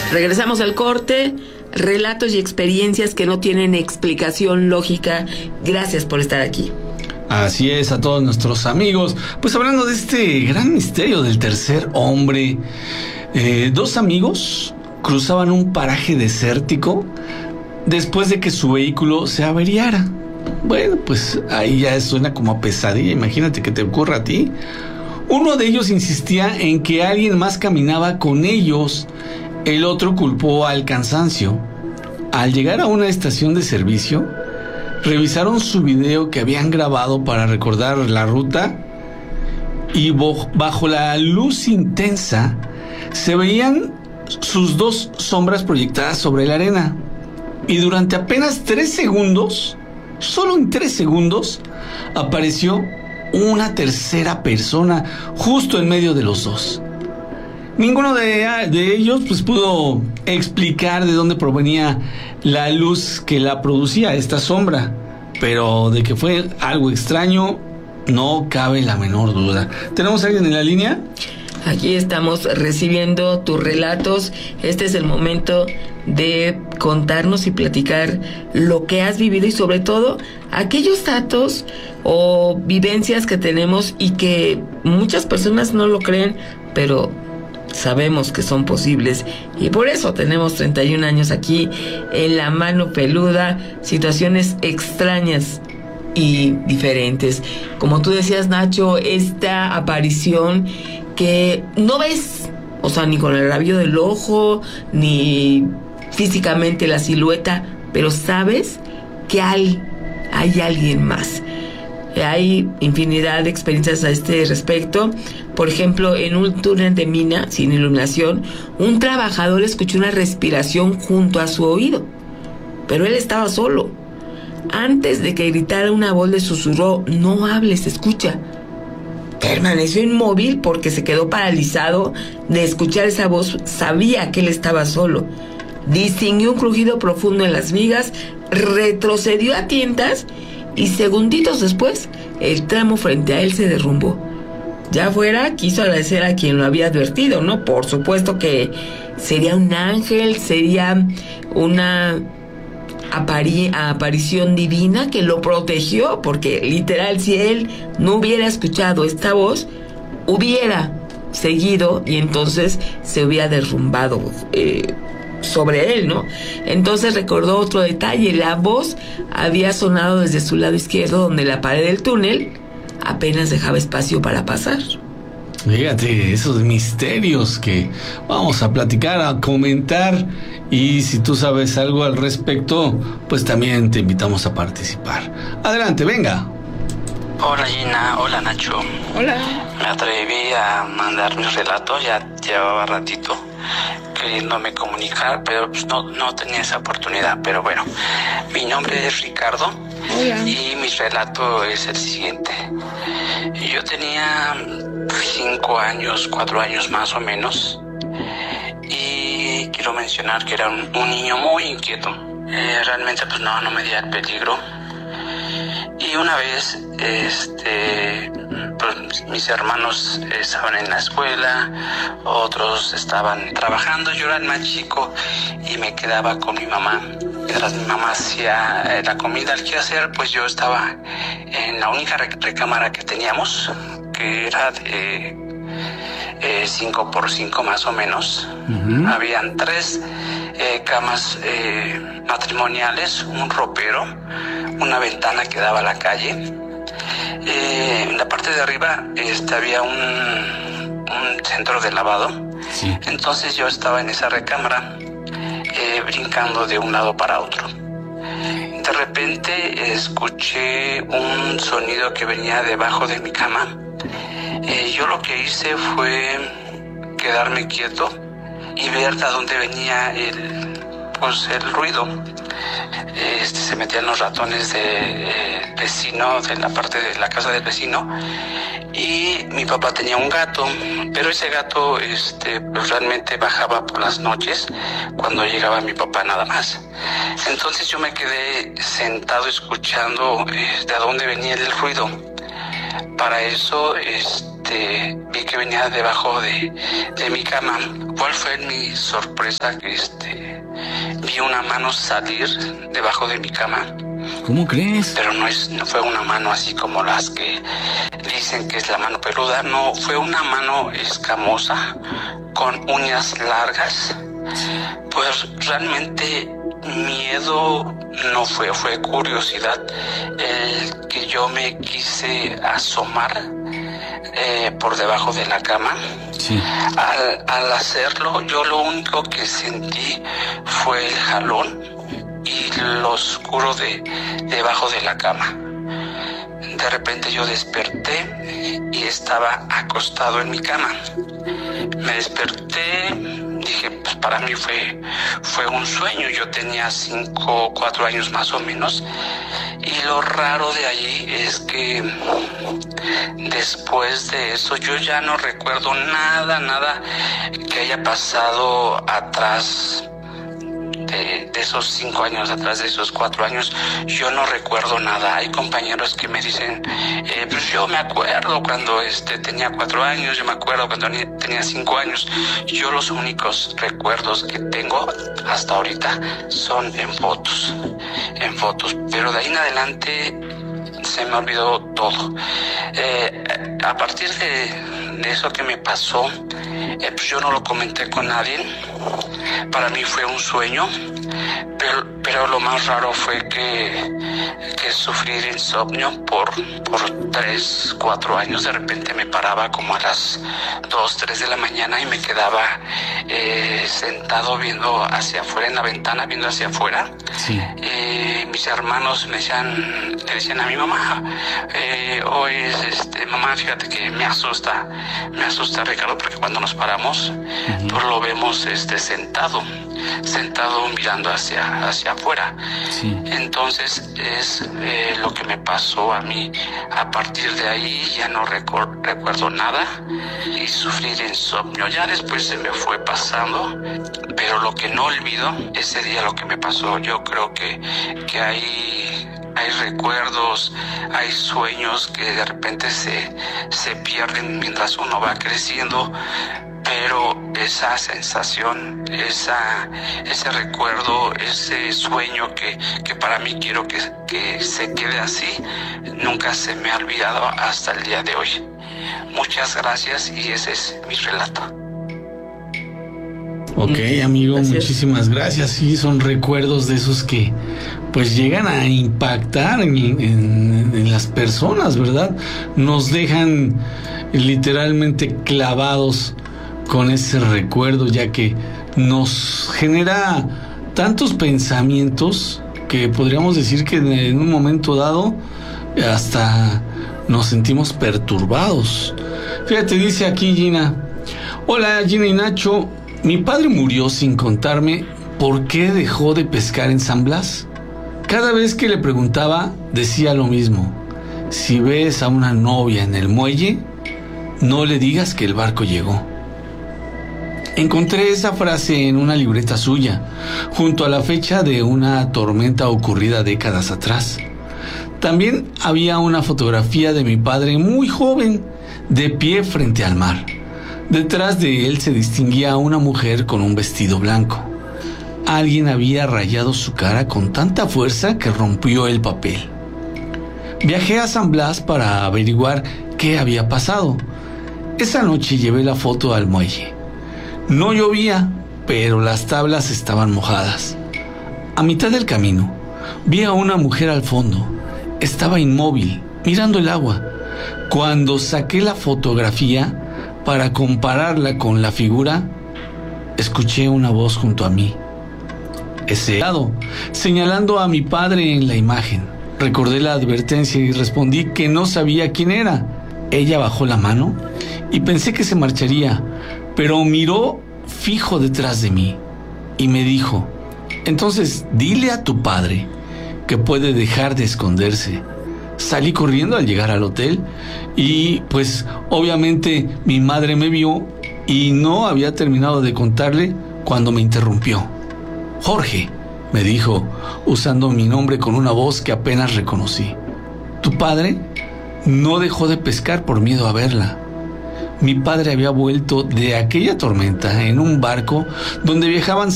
Regresamos al corte. Relatos y experiencias que no tienen explicación lógica. Gracias por estar aquí. Así es, a todos nuestros amigos. Pues hablando de este gran misterio del tercer hombre, dos amigos cruzaban un paraje desértico después de que su vehículo se averiara. Bueno, pues ahí ya suena como a pesadilla. Imagínate que te ocurra a ti. Uno de ellos insistía en que alguien más caminaba con ellos. El otro culpó al cansancio. Al llegar a una estación de servicio, revisaron su video que habían grabado para recordar la ruta y bajo la luz intensa se veían sus dos sombras proyectadas sobre la arena. Y durante apenas 3 segundos, solo en 3 segundos, apareció una tercera persona justo en medio de los dos. Ninguno de ellos pues pudo explicar de dónde provenía la luz que la producía, esta sombra, pero de que fue algo extraño no cabe la menor duda. ¿Tenemos a alguien en la línea? Aquí estamos recibiendo tus relatos. Este es el momento de contarnos y platicar lo que has vivido y sobre todo aquellos datos o vivencias que tenemos y que muchas personas no lo creen, pero sabemos que son posibles y por eso tenemos 31 años aquí en La Mano Peluda, situaciones extrañas y diferentes. Como tú decías, Nacho, esta aparición que no ves, o sea, ni con el rabillo del ojo, ni físicamente la silueta, pero sabes que hay alguien más. Hay infinidad de experiencias a este respecto. Por ejemplo, en un túnel de mina sin iluminación, un trabajador escuchó una respiración junto a su oído, pero él estaba solo. Antes de que gritara, una voz le susurró: no hables, escucha. Permaneció inmóvil porque se quedó paralizado de escuchar esa voz. Sabía que él estaba solo. Distinguió un crujido profundo en las vigas, retrocedió a tientas y segunditos después el tramo frente a él se derrumbó. Ya fuera, quiso agradecer a quien lo había advertido, ¿no? Por supuesto que sería un ángel, sería una aparición divina que lo protegió, porque literal, si él no hubiera escuchado esta voz, hubiera seguido y entonces se hubiera derrumbado sobre él, ¿no? Entonces recordó otro detalle: la voz había sonado desde su lado izquierdo, donde la pared del túnel apenas dejaba espacio para pasar. Fíjate, esos misterios que vamos a platicar, a comentar, y si tú sabes algo al respecto, pues también te invitamos a participar. Adelante, venga. Hola Gina, hola Nacho. Hola. Me atreví a mandar mi relato, ya llevaba ratito queriéndome comunicar, pero pues no tenía esa oportunidad. Pero bueno, mi nombre es Ricardo. Hola. Y mi relato es el siguiente. Yo tenía 5 años, 4 años más o menos, y quiero mencionar que era un niño muy inquieto. Realmente pues no medía el peligro. Y una vez, pues mis hermanos estaban en la escuela, otros estaban trabajando, yo era el más chico y me quedaba con mi mamá. Mientras mi mamá hacía la comida al quehacer, pues yo estaba en la única recámara que teníamos, que era de 5x5 más o menos. Uh-huh. Habían 3 camas matrimoniales, un ropero, una ventana que daba a la calle. En la parte de arriba había un centro de lavado. Sí. Entonces yo estaba en esa recámara brincando de un lado para otro. De repente escuché un sonido que venía debajo de mi cama. Yo lo que hice fue quedarme quieto y ver de dónde venía el ruido. Se metían los ratones del vecino, de la parte de la casa del vecino, y mi papá tenía un gato, pero ese gato pues realmente bajaba por las noches cuando llegaba mi papá nada más. Entonces yo me quedé sentado escuchando de dónde venía el ruido. Para eso vi que venía debajo de mi cama. ¿Cuál fue mi sorpresa? Que vi una mano salir debajo de mi cama. ¿Cómo crees? Pero no fue una mano así como las que dicen que es la mano peluda. No, fue una mano escamosa con uñas largas. Pues realmente miedo no fue curiosidad el que yo me quise asomar por debajo de la cama. Sí. Al hacerlo, yo lo único que sentí fue el jalón y lo oscuro debajo de la cama. De repente yo desperté y estaba acostado en mi cama. Me desperté, dije, pues para mí fue un sueño. Yo tenía 4 años más o menos. Y lo raro de allí es que después de eso yo ya no recuerdo nada que haya pasado atrás de esos 5 años, atrás de esos 4 años. Yo no recuerdo nada. Hay compañeros que me dicen, pues yo me acuerdo cuando tenía 4 años, yo me acuerdo cuando tenía 5 años. Yo los únicos recuerdos que tengo hasta ahorita son en fotos, pero de ahí en adelante se me olvidó todo. A partir de eso que me pasó, pues yo no lo comenté con nadie. Para mí fue un sueño, pero lo más raro fue que sufrí de insomnio por 3, 4 años. De repente me paraba como a las 2, 3 de la mañana y me quedaba sentado viendo hacia afuera en la ventana, viendo hacia afuera. Sí. Mis hermanos le decían a mi mamá, hoy mamá, fíjate que me asusta Ricardo, porque cuando nos paramos, pues lo vemos sentado mirando hacia afuera. Sí. Entonces es lo que me pasó a mí. A partir de ahí ya no recuerdo nada y sufrí de insomnio. Ya después se me fue pasando, pero lo que no olvido, ese día lo que me pasó, yo creo que hay recuerdos, hay sueños que de repente se pierden mientras uno va creciendo, pero esa sensación, ese recuerdo, ese sueño que para mí quiero que se quede así, nunca se me ha olvidado hasta el día de hoy. Muchas gracias y ese es mi relato. Ok, amigo, gracias. Muchísimas gracias. Sí, son recuerdos de esos que pues llegan a impactar en las personas, ¿verdad? Nos dejan literalmente clavados con ese recuerdo, ya que nos genera tantos pensamientos que podríamos decir que en un momento dado hasta nos sentimos perturbados. Fíjate, dice aquí Gina: hola Gina y Nacho, mi padre murió sin contarme por qué dejó de pescar en San Blas. Cada vez que le preguntaba decía lo mismo: si ves a una novia en el muelle, no le digas que el barco llegó. Encontré esa frase en una libreta suya, junto a la fecha de una tormenta ocurrida décadas atrás. También había una fotografía de mi padre muy joven, de pie frente al mar. Detrás de él se distinguía una mujer con un vestido blanco. Alguien había rayado su cara con tanta fuerza que rompió el papel. Viajé a San Blas para averiguar qué había pasado. Esa noche llevé la foto al muelle. No llovía, pero las tablas estaban mojadas. A mitad del camino, vi a una mujer al fondo. Estaba inmóvil, mirando el agua. Cuando saqué la fotografía para compararla con la figura, escuché una voz junto a mí. Ese lado, señalando a mi padre en la imagen. Recordé la advertencia y respondí que no sabía quién era. Ella bajó la mano y pensé que se marcharía, pero miró fijo detrás de mí y me dijo: entonces dile a tu padre que puede dejar de esconderse. Salí corriendo al llegar al hotel y pues obviamente mi madre me vio y no había terminado de contarle cuando me interrumpió. Jorge, me dijo, usando mi nombre con una voz que apenas reconocí. Tu padre no dejó de pescar por miedo a verla. mi padre había vuelto de aquella tormenta en un barco donde viajaban